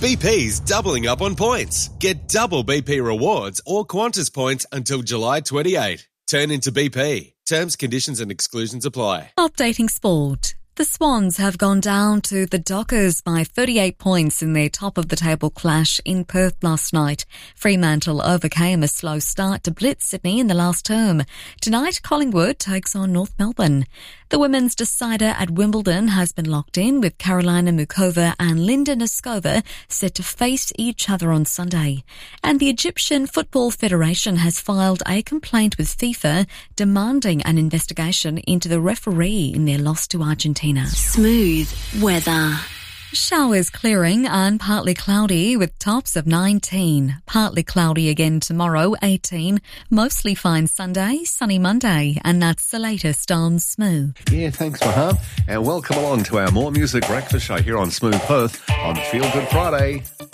BP's doubling up on points. Get double BP rewards or Qantas points until July 28. Turn into BP. Terms, conditions and exclusions apply. Updating sport. The Swans have gone down to the Dockers by 38 points in their top-of-the-table clash in Perth last night. Fremantle overcame a slow start to blitz Sydney in the last term. Tonight, Collingwood takes on North Melbourne. The women's decider at Wimbledon has been locked in, with Karolina Muchova and Linda Noskova set to face each other on Sunday. And the Egyptian Football Federation has filed a complaint with FIFA demanding an investigation into the referee in their loss to Argentina. Smooth weather. Showers clearing and partly cloudy with tops of 19. Partly cloudy again tomorrow, 18. Mostly fine Sunday, sunny Monday. And that's the latest on Smooth. Yeah, thanks, Mahab. And welcome along to our More Music Breakfast Show here on Smooth Perth on Feel Good Friday.